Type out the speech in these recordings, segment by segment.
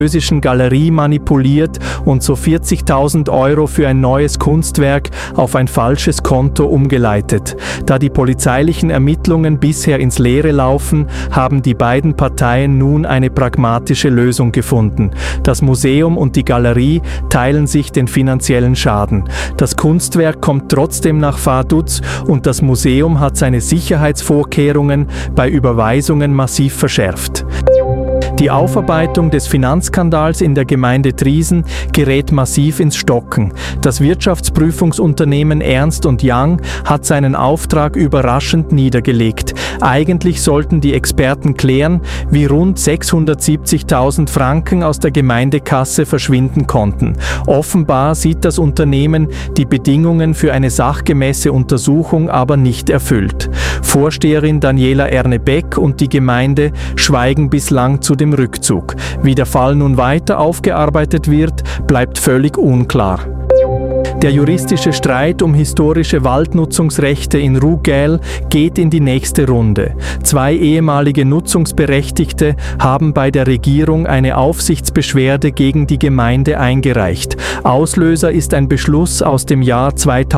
französischen Galerie manipuliert und so 40.000 € für ein neues Kunstwerk auf ein falsches Konto umgeleitet. Da die polizeilichen Ermittlungen bisher ins Leere laufen, haben die beiden Parteien nun eine pragmatische Lösung gefunden. Das Museum und die Galerie teilen sich den finanziellen Schaden. Das Kunstwerk kommt trotzdem nach Vaduz und das Museum hat seine Sicherheitsvorkehrungen bei Überweisungen massiv verschärft. Die Aufarbeitung des Finanzskandals in der Gemeinde Triesen gerät massiv ins Stocken. Das Wirtschaftsprüfungsunternehmen Ernst & Young hat seinen Auftrag überraschend niedergelegt. Eigentlich sollten die Experten klären, wie rund 670.000 Franken aus der Gemeindekasse verschwinden konnten. Offenbar sieht das Unternehmen die Bedingungen für eine sachgemäße Untersuchung aber nicht erfüllt. Vorsteherin Daniela Ernebeck und die Gemeinde schweigen bislang zu dem Rückzug. Wie der Fall nun weiter aufgearbeitet wird, bleibt völlig unklar. Der juristische Streit um historische Waldnutzungsrechte in Rougail geht in die nächste Runde. 2 ehemalige Nutzungsberechtigte haben bei der Regierung eine Aufsichtsbeschwerde gegen die Gemeinde eingereicht. Auslöser ist ein Beschluss aus dem Jahr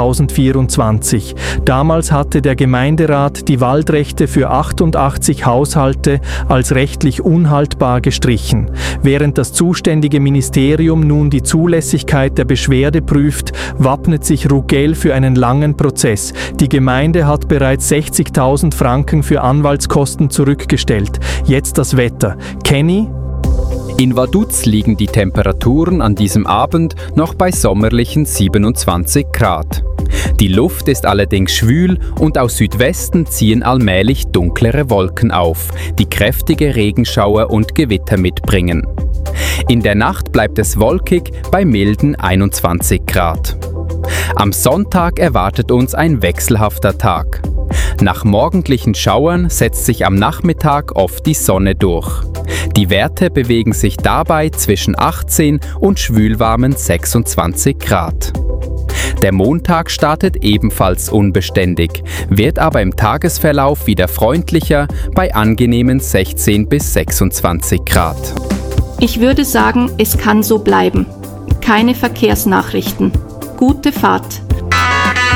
2024. Damals hatte der Gemeinderat die Waldrechte für 88 Haushalte als rechtlich unhaltbar gestrichen. Während das zuständige Ministerium nun die Zulässigkeit der Beschwerde prüft, wappnet sich Rougail für einen langen Prozess. Die Gemeinde hat bereits 60.000 Franken für Anwaltskosten zurückgestellt. Jetzt das Wetter. Kenny? In Vaduz liegen die Temperaturen an diesem Abend noch bei sommerlichen 27 Grad. Die Luft ist allerdings schwül und aus Südwesten ziehen allmählich dunklere Wolken auf, die kräftige Regenschauer und Gewitter mitbringen. In der Nacht bleibt es wolkig bei milden 21 Grad. Am Sonntag erwartet uns ein wechselhafter Tag. Nach morgendlichen Schauern setzt sich am Nachmittag oft die Sonne durch. Die Werte bewegen sich dabei zwischen 18 und schwülwarmen 26 Grad. Der Montag startet ebenfalls unbeständig, wird aber im Tagesverlauf wieder freundlicher bei angenehmen 16 bis 26 Grad. Ich würde sagen, es kann so bleiben. Keine Verkehrsnachrichten. Gute Fahrt.